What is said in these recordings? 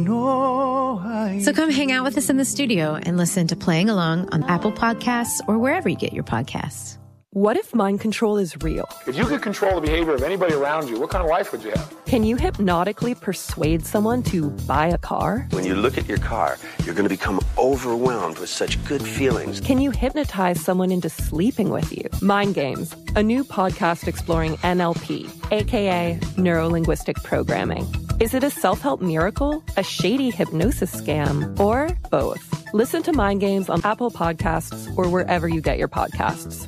So come hang out with us in the studio and listen to Playing Along on Apple Podcasts or wherever you get your podcasts. What if mind control is real? If you could control the behavior of anybody around you, what kind of life would you have? Can you hypnotically persuade someone to buy a car? When you look at your car, you're going to become overwhelmed with such good feelings. Can you hypnotize someone into sleeping with you? Mind Games, a new podcast exploring NLP, aka Neuro-Linguistic Programming. Is it a self-help miracle, a shady hypnosis scam, or both? Listen to Mind Games on Apple Podcasts or wherever you get your podcasts.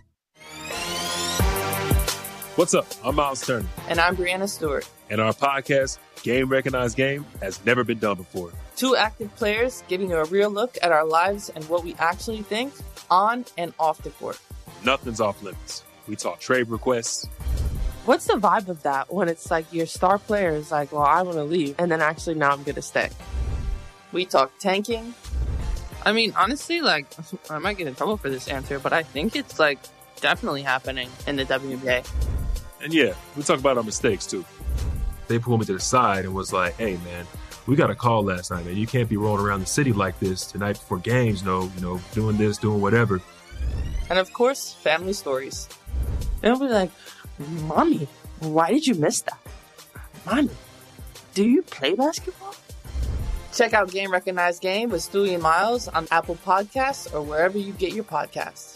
What's up? I'm Miles Turner. And I'm Brianna Stewart. And our podcast, Game Recognized Game, has never been done before. Two active players giving you a real look at our lives and what we actually think on and off the court. Nothing's off limits. We talk trade requests. What's the vibe of that when it's like your star player is like, well, I want to leave, and then actually now I'm going to stay? We talk tanking. I mean, honestly, like, I might get in trouble for this answer, but I think it's like definitely happening in the WNBA. And yeah, we talk about our mistakes too. They pulled me to the side and was like, hey man, we got a call last night, man. You can't be rolling around the city like this tonight before games, doing this, doing whatever. And of course, family stories. They'll be like, Mommy, why did you miss that? Mommy, do you play basketball? Check out Game Recognized Game with Stewie and Miles on Apple Podcasts or wherever you get your podcasts.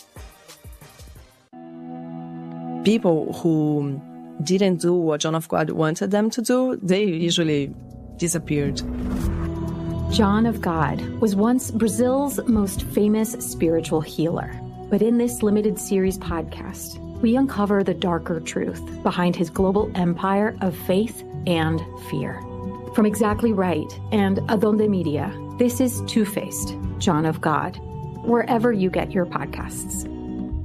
People who didn't do what John of God wanted them to do, they usually disappeared. John of God was once Brazil's most famous spiritual healer. But in this limited series podcast, we uncover the darker truth behind his global empire of faith and fear. From Exactly Right and Adonde Media, this is Two-Faced, John of God, wherever you get your podcasts.